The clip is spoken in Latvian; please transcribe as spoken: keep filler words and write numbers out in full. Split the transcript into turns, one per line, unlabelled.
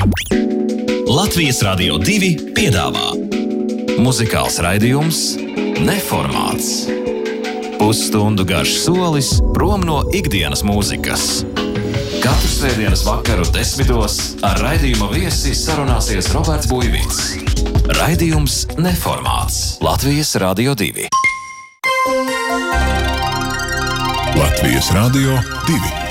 Latvijas Radio divi piedāvā muzikāls raidījums Neformāts. Pusstundu garš solis prom no ikdienas mūzikas. Katru svētdienas vakaru desmitos ar raidījuma viesi sarunāsies Roberts Buivits. Raidījums Neformāts. Latvijas Radio divi.
Latvijas Radio divi.